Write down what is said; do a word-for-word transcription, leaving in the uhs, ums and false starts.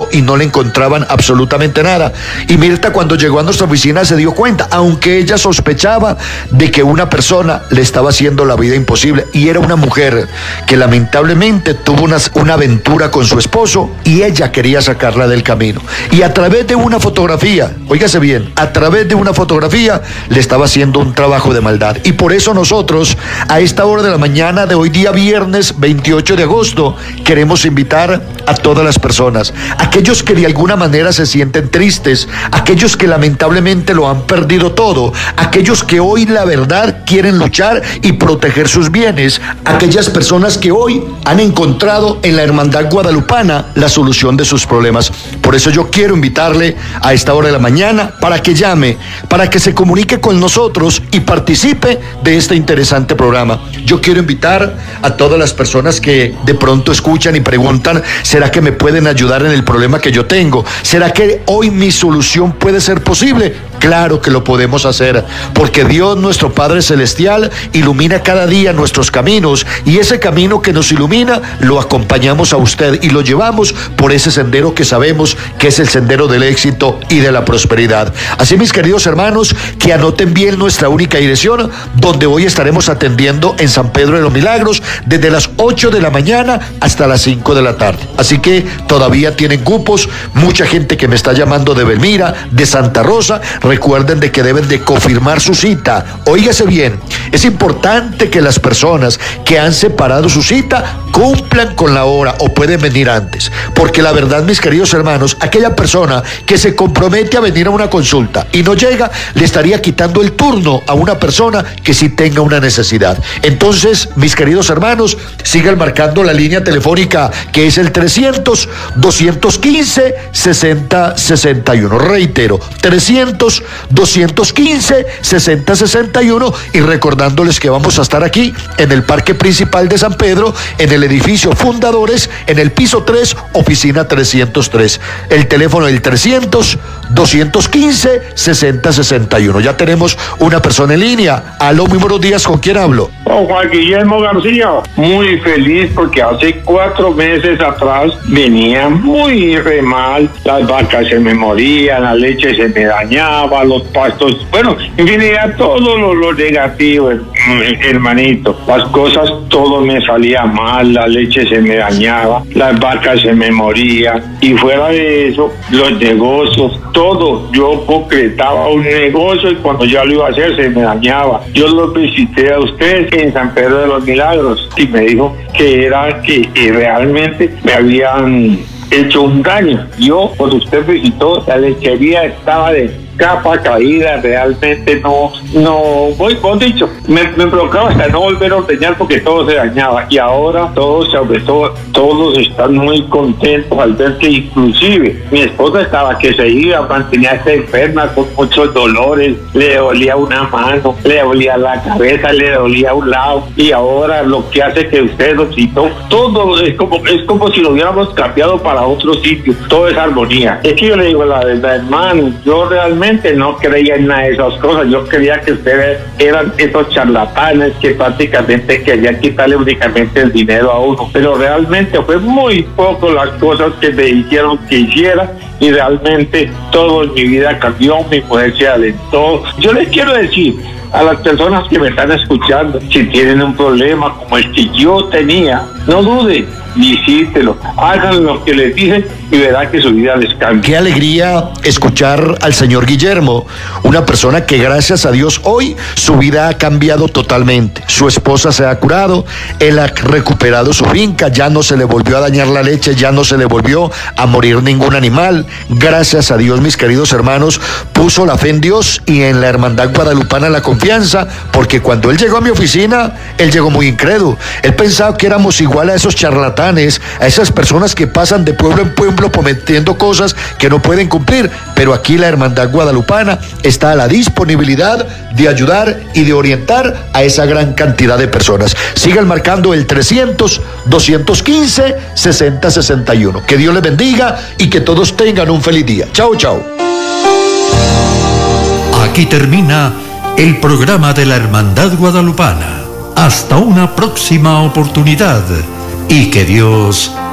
todo y no le encontraban absolutamente nada. Y Mirta, cuando llegó a nuestra oficina, se dio cuenta, aunque ella sospechaba de que una persona le estaba haciendo la vida imposible, y era una mujer que lamentablemente tuvo una, una aventura con su esposo y ella quería sacarla del camino. Y a través de una fotografía, óigase bien, a través de una fotografía le estaba haciendo un trabajo de maldad. Y por eso nosotros, a esta hora de la mañana de hoy día viernes veintiocho de agosto, queremos invitar a todas las personas, aquellos que de alguna manera se sienten tristes, aquellos que lamentablemente lo han perdido todo, aquellos que hoy la verdad quieren luchar y proteger sus bienes, aquellas personas que hoy han encontrado en la Hermandad Guadalupana la solución de sus problemas. Por eso yo quiero invitarle a esta hora de la mañana para que llame, para que se comunique con nosotros y participe de este interesante programa. Yo quiero invitar a todas las personas que de pronto escuchan y preguntan, ¿será que me pueden ayudar en el problema que yo tengo? ¿Será que hoy mi solución puede ser posible? Claro que lo podemos hacer, porque Dios, nuestro Padre Celestial, ilumina cada día nuestros caminos, y ese camino que nos ilumina lo acompañamos a usted y lo llevamos por ese sendero que sabemos que es el sendero del éxito y de la prosperidad. Así, mis queridos hermanos, que anoten bien nuestra única dirección, donde hoy estaremos atendiendo en San Pedro de los Milagros desde las ocho de la mañana hasta las cinco de la tarde. Así que todavía tienen cupos, mucha gente que me está llamando de Belmira, de Santa Rosa. Recuerden de que deben de confirmar su cita. Óigase bien, es importante que las personas que han separado su cita cumplan con la hora o pueden venir antes. Porque la verdad, mis queridos hermanos, aquella persona que se compromete a venir a una consulta y no llega, le estaría quitando el turno a una persona que sí tenga una necesidad. Entonces, mis queridos hermanos, sigan marcando la línea telefónica que es el trescientos, doscientos quince, sesenta sesenta y uno. Reitero, trescientos, doscientos quince, sesenta sesenta y uno, y recordándoles que vamos a estar aquí en el Parque Principal de San Pedro, en el edificio Fundadores, en el piso tres, oficina trescientos tres. El teléfono del trescientos, doscientos quince, sesenta sesenta y uno. Ya tenemos una persona en línea. Aló, muy buenos días, ¿con quién hablo? Oh, Juan Guillermo García, muy feliz porque hace cuatro meses atrás venía muy re mal, las vacas se me morían, la leche se me dañaba, los pastos, bueno, en fin, era todo lo, lo negativo, hermanito. Las cosas, todo me salía mal, la leche se me dañaba, las vacas se me morían, y fuera de eso, los negocios, todo, yo concretaba un negocio y cuando ya lo iba a hacer se me dañaba. Yo los visité a usted en San Pedro de los Milagros y me dijo que era que, que realmente me habían hecho un daño. Yo, cuando usted visitó, la lechería estaba de capa caída, realmente no, no, voy, vos dicho, me, me provocaba hasta no volver a ordeñar porque todo se dañaba, y ahora todos, sobre todo, todos están muy contentos al ver que inclusive mi esposa estaba que se iba, mantenía esta enferma con muchos dolores, le dolía una mano, le dolía la cabeza, le dolía un lado, y ahora lo que hace que usted lo citó, todo es como, es como si lo hubiéramos cambiado para otro sitio, todo es armonía. Es que yo le digo la verdad, hermano, yo realmente no creía en nada de esas cosas. Yo creía que ustedes eran esos charlatanes que prácticamente querían quitarle únicamente el dinero a uno, pero realmente fue muy poco las cosas que me dijeron que hiciera, y realmente todo en mi vida cambió, mi mujer se alentó. Yo les quiero decir a las personas que me están escuchando, si tienen un problema como el que yo tenía, no duden, visítelo, hagan lo que les dije y verán que su vida les cambia. Qué alegría escuchar al señor Guillermo, una persona que gracias a Dios hoy su vida ha cambiado totalmente. Su esposa se ha curado, él ha recuperado su finca, ya no se le volvió a dañar la leche, ya no se le volvió a morir ningún animal. Gracias a Dios, mis queridos hermanos, puso la fe en Dios y en la Hermandad Guadalupana la confianza, porque cuando él llegó a mi oficina, él llegó muy incrédulo. Él pensaba que éramos igual a esos charlatanes, a esas personas que pasan de pueblo en pueblo prometiendo cosas que no pueden cumplir, pero aquí la Hermandad Guadalupana está a la disponibilidad de ayudar y de orientar a esa gran cantidad de personas. Sigan marcando el trescientos, doscientos quince, sesenta sesenta y uno. Que Dios les bendiga y que todos tengan un feliz día. Chao, chao. Aquí termina el programa de la Hermandad Guadalupana. Hasta una próxima oportunidad y que Dios